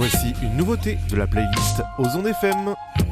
Voici une nouveauté de la playlist Ozon FM.